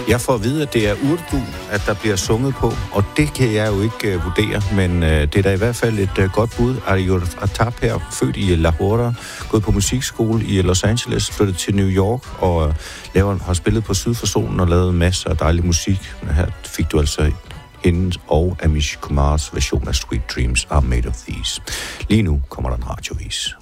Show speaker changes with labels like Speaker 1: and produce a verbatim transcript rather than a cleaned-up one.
Speaker 1: Jeg får at vide, at det er Urdu, at der bliver sunget på, og det kan jeg jo ikke uh, vurdere, men uh, det er da i hvert fald et uh, godt bud. Ariel Atap her, født i Lahore, gået på musikskole i Los Angeles, flyttet til New York og uh, laver, har spillet på Syd for Solen og lavet masser af dejlig musik. Her fik du altså hendes og Amish Kumars version af Sweet Dreams Are Made of These. Lige nu kommer der en radiovis.